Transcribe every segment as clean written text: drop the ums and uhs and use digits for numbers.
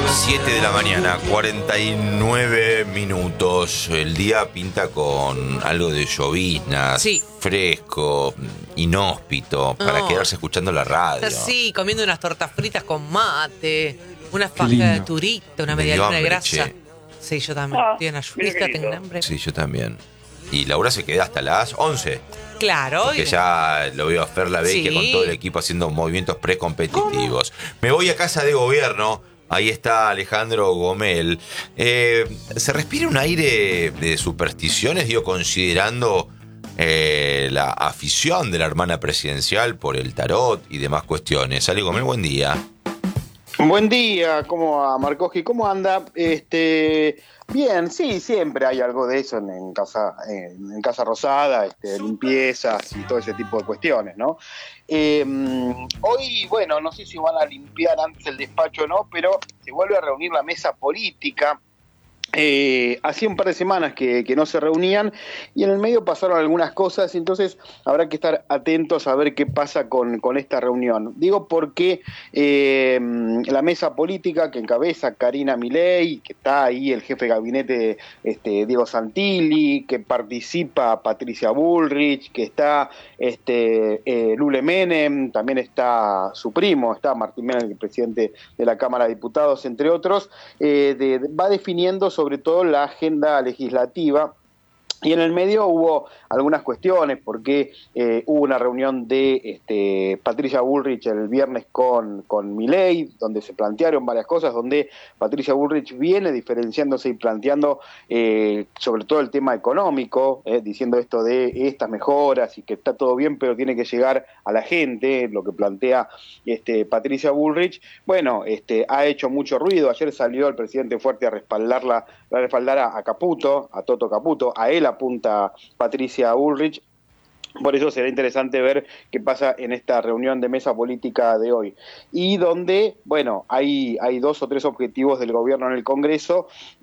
7 de la mañana, 49 minutos. El día pinta con algo de llovizna, Sí. fresco, inhóspito, para quedarse escuchando la radio. Sí, comiendo unas tortas fritas con mate, una faja lindo. de turista, una Me media dio luna de hambre, grasa. che. Sí, yo también. Ah, Estoy en la mira lluvia, qué tengo lindo. hambre. Sí, yo también. Y Laura se queda hasta las 11. Claro. Que ya lo veo a Fer la Vecchia Sí. con todo el equipo haciendo movimientos precompetitivos. Me voy a Casa de Gobierno. Ahí está Alejandro Gomel. ¿Se respira un aire de supersticiones, digo, considerando la afición de la hermana presidencial por el tarot y demás cuestiones? Ale Gomel, buen día. Buen día, ¿cómo va, Marcoski? ¿Cómo anda? Bien, sí, siempre hay algo de eso en Casa Rosada, limpiezas y todo ese tipo de cuestiones, ¿no? Hoy, bueno, no sé si van a limpiar antes el despacho o no, pero se vuelve a reunir la mesa política. Hacía un par de semanas que no se reunían y en el medio pasaron algunas cosas, entonces habrá que estar atentos a ver qué pasa con esta reunión. Digo porque la mesa política que encabeza Karina Milei, que está ahí el jefe de gabinete Diego Santilli, que participa Patricia Bullrich, que está Lule Menem, también está su primo, está Martín Menem, el presidente de la Cámara de Diputados, entre otros, va definiendo sobre todo la agenda legislativa. Y en el medio hubo algunas cuestiones, porque hubo una reunión de Patricia Bullrich el viernes con Milei, donde se plantearon varias cosas, donde Patricia Bullrich viene diferenciándose y planteando sobre todo el tema económico, diciendo esto de estas mejoras y que está todo bien, pero tiene que llegar a la gente, lo que plantea Patricia Bullrich. Bueno, ha hecho mucho ruido. Ayer salió el presidente fuerte a respaldar a Caputo, a Toto Caputo, a él apunta Patricia Bullrich. Por eso será interesante ver qué pasa en esta reunión de mesa política de hoy. Y donde, bueno, hay 2 o 3 objetivos del gobierno en el Congreso,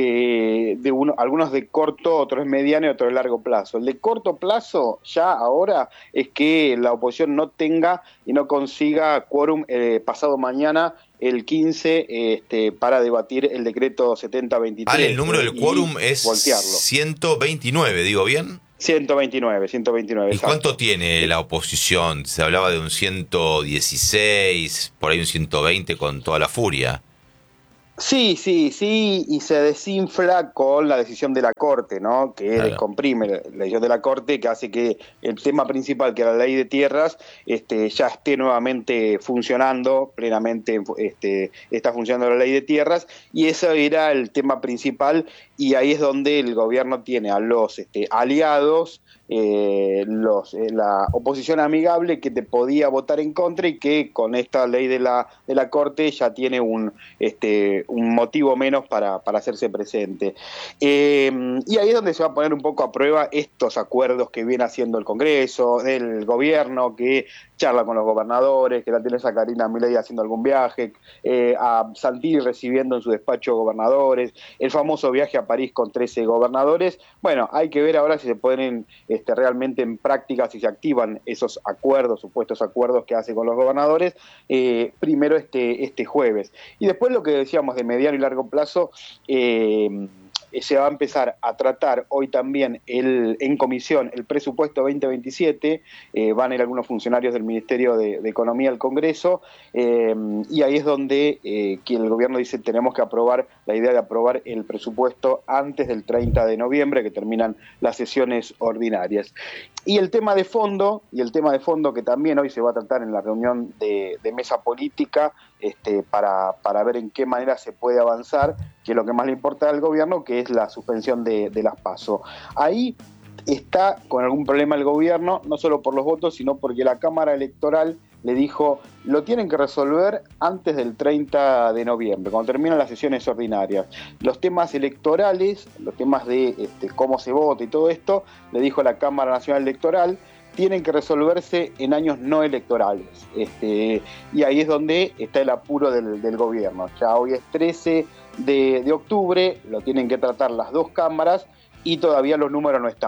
algunos de corto, otros mediano y otros de largo plazo. El de corto plazo, ya ahora, es que la oposición no tenga y no consiga quórum pasado mañana, el 15, para debatir el decreto 7023. Ale, el número del quórum es voltearlo. 129, ¿digo bien? 129. ¿Y Exacto. cuánto tiene la oposición? Se hablaba de un 116, por ahí un 120 con toda la furia. Sí, y se desinfla con la decisión de la Corte, ¿no? Que Claro. descomprime la decisión de la Corte, que hace que el tema principal, que era la ley de tierras, ya esté nuevamente funcionando, plenamente está funcionando la ley de tierras, y ese era el tema principal, y ahí es donde el gobierno tiene a los aliados, la oposición amigable que te podía votar en contra y que con esta ley de la Corte ya tiene un motivo menos para hacerse presente. Y ahí es donde se va a poner un poco a prueba estos acuerdos que viene haciendo el Congreso, el gobierno, que charla con los gobernadores, que la tenés a Karina Milei haciendo algún viaje, a Santilli recibiendo en su despacho gobernadores, el famoso viaje a París con 13 gobernadores. Bueno, hay que ver ahora si se ponen realmente en práctica, si se activan esos acuerdos, supuestos acuerdos que hace con los gobernadores, primero este jueves. Y después lo que decíamos de mediano y largo plazo, se va a empezar a tratar hoy también en comisión el presupuesto 2027, van a ir algunos funcionarios del Ministerio de Economía al Congreso, y ahí es donde que el gobierno dice tenemos que aprobar, la idea de aprobar el presupuesto antes del 30 de noviembre, que terminan las sesiones ordinarias. Y el tema de fondo que también hoy se va a tratar en la reunión de mesa política, para ver en qué manera se puede avanzar, que es lo que más le importa al gobierno, que es la suspensión de las PASO. Ahí está con algún problema el gobierno, no solo por los votos, sino porque la Cámara Electoral le dijo, lo tienen que resolver antes del 30 de noviembre, cuando terminan las sesiones ordinarias. Los temas electorales, los temas de cómo se vota y todo esto, le dijo la Cámara Nacional Electoral, tienen que resolverse en años no electorales. Y ahí es donde está el apuro del gobierno. Ya hoy es 13 de octubre, lo tienen que tratar las 2 cámaras y todavía los números no están.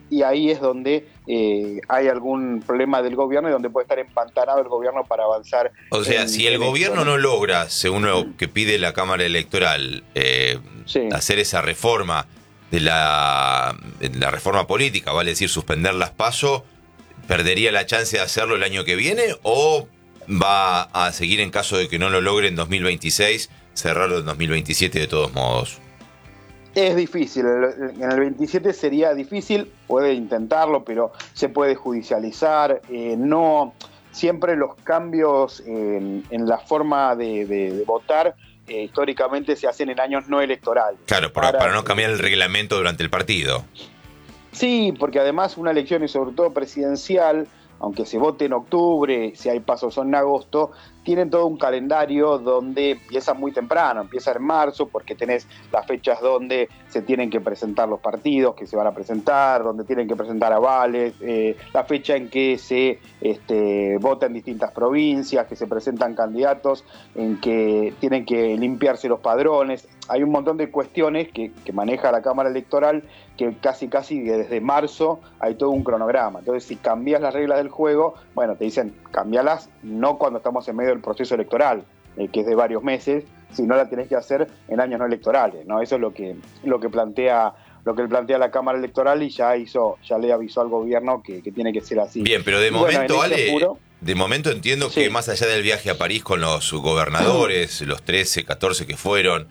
y ahí es donde hay algún problema del gobierno y donde puede estar empantanado el gobierno para avanzar. O sea, si el gobierno no logra, según lo que pide la Cámara Electoral, hacer esa reforma de la reforma política, vale decir, suspender las PASO, ¿perdería la chance de hacerlo el año que viene o va a seguir en caso de que no lo logre en 2026, cerrarlo en 2027 de todos modos? Es difícil, en el 27 sería difícil, puede intentarlo, pero se puede judicializar. No siempre los cambios en la forma de votar históricamente se hacen en años no electorales. Claro, para no cambiar el reglamento durante el partido. Sí, porque además una elección, y sobre todo presidencial, aunque se vote en octubre, si hay pasos en agosto, tienen todo un calendario donde empieza muy temprano, empieza en marzo, porque tenés las fechas donde se tienen que presentar los partidos que se van a presentar, donde tienen que presentar avales, la fecha en que se vota en distintas provincias, que se presentan candidatos, en que tienen que limpiarse los padrones. Hay un montón de cuestiones que maneja la Cámara Electoral, que casi desde marzo hay todo un cronograma. Entonces, si cambias las reglas del juego, bueno, te dicen, cambialas no cuando estamos en medio del proceso electoral, que es de varios meses, sino la tenés que hacer en años no electorales, ¿no? Eso es lo que plantea la Cámara Electoral, y ya le avisó al gobierno que tiene que ser así. Bien, pero de momento, Ale, de momento entiendo que más allá del viaje a París con los gobernadores, los 13, 14 que fueron,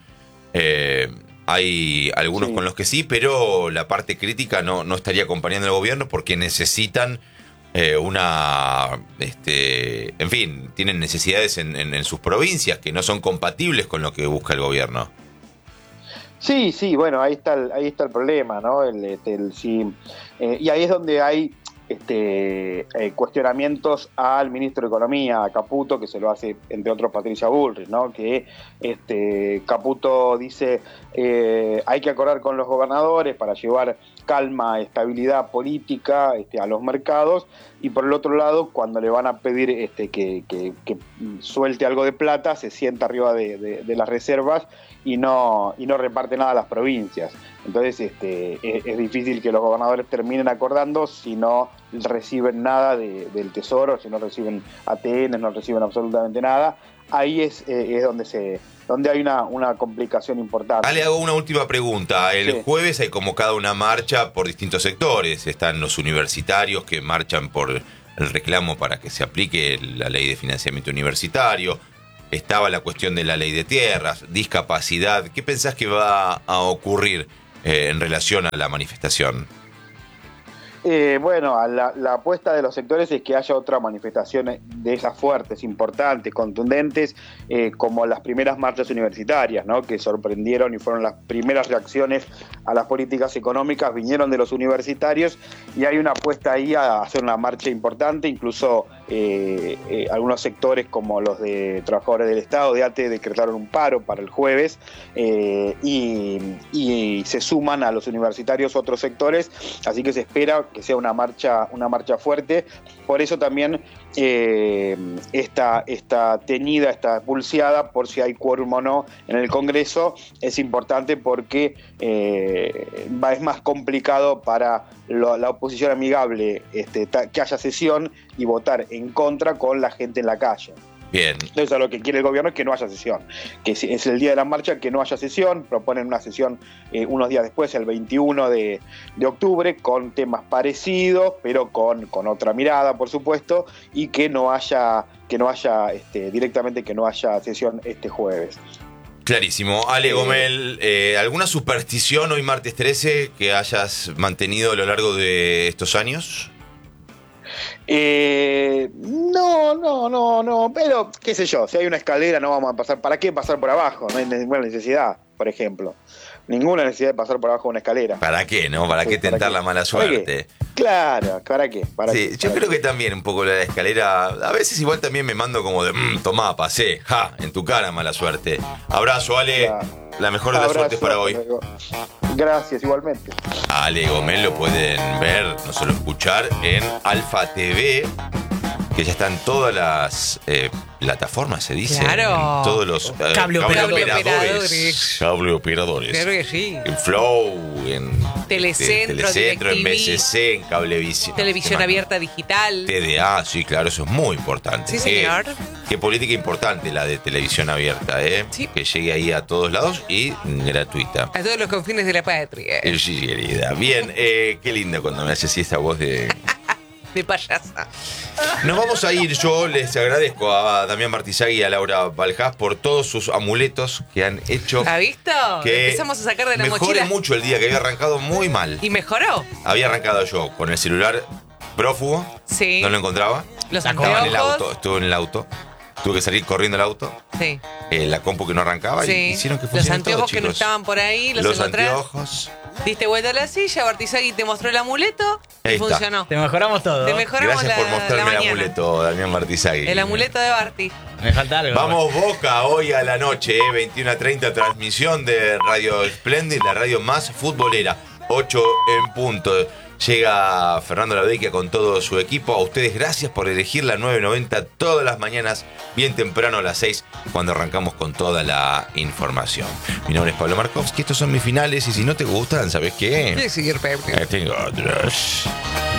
hay algunos con los que sí, pero la parte crítica no estaría acompañando al gobierno porque necesitan en fin, tienen necesidades en sus provincias que no son compatibles con lo que busca el gobierno. Sí, bueno, ahí está el problema, ¿no? Y ahí es donde hay cuestionamientos al ministro de Economía, a Caputo, que se lo hace, entre otros, Patricia Bullrich, ¿no? Que Caputo dice hay que acordar con los gobernadores para llevar calma, estabilidad política a los mercados, y por el otro lado, cuando le van a pedir que suelte algo de plata, se sienta arriba de las reservas y no reparte nada a las provincias. Entonces es difícil que los gobernadores terminen acordando si no reciben nada del Tesoro, si no reciben ATN, no reciben absolutamente nada. Ahí es donde hay una complicación importante. Le hago una última pregunta. El jueves hay convocada una marcha por distintos sectores. Están los universitarios que marchan por el reclamo para que se aplique la ley de financiamiento universitario. Estaba la cuestión de la ley de tierras, discapacidad. ¿Qué pensás que va a ocurrir en relación a la manifestación? Bueno, la apuesta de los sectores es que haya otras manifestaciones de esas fuertes, importantes, contundentes, como las primeras marchas universitarias, ¿no? Que sorprendieron y fueron las primeras reacciones a las políticas económicas, vinieron de los universitarios, y hay una apuesta ahí a hacer una marcha importante. Incluso algunos sectores, como los de trabajadores del Estado, de ATE, decretaron un paro para el jueves, y se suman a los universitarios otros sectores, así que se espera que sea una marcha fuerte. Por eso también esta teñida, esta pulseada por si hay quórum o no en el Congreso, es importante porque es más complicado para la oposición amigable que haya sesión y votar en contra con la gente en la calle. Bien. Entonces, lo que quiere el gobierno es que no haya sesión, que es el día de la marcha, que no haya sesión. Proponen una sesión unos días después, el 21 de octubre, con temas parecidos, pero con otra mirada, por supuesto, y que no haya directamente que no haya sesión este jueves. Clarísimo. Ale Gomel, ¿alguna superstición hoy martes 13 que hayas mantenido a lo largo de estos años? No, pero qué sé yo, si hay una escalera no vamos a pasar. ¿Para qué pasar por abajo? No hay ninguna necesidad, por ejemplo. Ninguna necesidad de pasar por abajo de una escalera. ¿Para qué, no? ¿Para qué tentar la mala suerte? Claro, ¿para qué? Yo creo que también un poco la escalera, a veces igual también me mando como de, tomá, pasé, en tu cara, mala suerte. Abrazo, Ale, la mejor de las suertes para hoy. Gracias, igualmente. Ale Gomel lo pueden ver, no solo escuchar, en Alfa TV. que ya están todas las plataformas, se dice. Claro. En todos los Cable operadores. Cable operadores. Claro que sí. En Flow, en Telecentro, en DirecTV, BCC, en Cablevisión. Televisión abierta digital. TDA, sí, claro, eso es muy importante. Sí, señor. Qué política importante la de televisión abierta, ¿eh? Sí. Que llegue ahí a todos lados y gratuita. A todos los confines de la patria. Sí, querida. Bien, qué lindo cuando me haces así esa voz de... De payasa. Nos vamos a ir. Yo les agradezco a Damián Martizagui y a Laura Baljás por todos sus amuletos que han hecho. ¿Ha visto? Que Empezamos a sacar de la mejore mochila. mucho el día, que había arrancado muy mal. ¿Y mejoró? Había arrancado yo con el celular prófugo. Sí. No lo encontraba. Los Estaba en el anteojos. auto. Estuve en el auto. Tuve que salir corriendo el auto. Sí. La compu que no arrancaba. Sí. Y hicieron que Los funcionara anteojos todo, que no chicos. estaban por ahí, los encontrás. Anteojos. Diste vuelta a la silla, Bartizagui te mostró el amuleto y Ahí está. funcionó. Te mejoramos todo. Te mejoramos Gracias por la mostrarme el mañana. amuleto, Damián Martizagui. El amuleto de Barti. Me falta algo. Vamos Boca hoy a la noche, 21:30, transmisión de Radio Splendid, la radio más futbolera, 8 en punto. Llega Fernando Lavecchia con todo su equipo. A ustedes gracias por elegir la 990 todas las mañanas, bien temprano a las 6, cuando arrancamos con toda la información. Mi nombre es Pablo Markovsky, estos son mis finales y si no te gustan, ¿sabes qué? Sí, señor Pepe. Tengo otros.